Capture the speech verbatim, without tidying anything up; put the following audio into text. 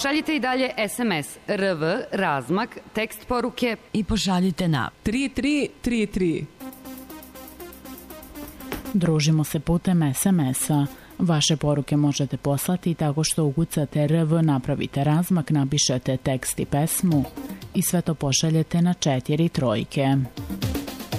Šaljite i dalje es em es R V, razmak, tekst poruke i pošaljite na tri tri tri tri. Družimo se putem es em es-a. Vaše poruke možete poslati tako što ukucate R V, napravite razmak, napišete tekst i pesmu i sve to pošaljete na četiri trojke.